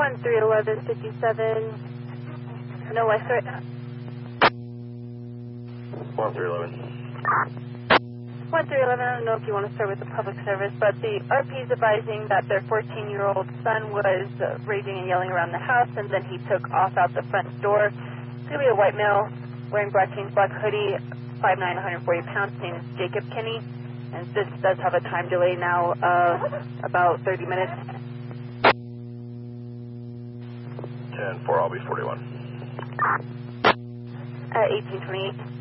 131157. No West threat. 1311. 1311, I don't know if you want to start with the public service, but the RP is advising that their 14-year-old son was raging and yelling around the house, and then he took off out the front door. It's going to be a white male wearing black jeans, black hoodie, 5'9", 140 pounds. His name is Jacob Kinney, and this does have a time delay now of about 30 minutes. 10-4, I'll be 41. 1828.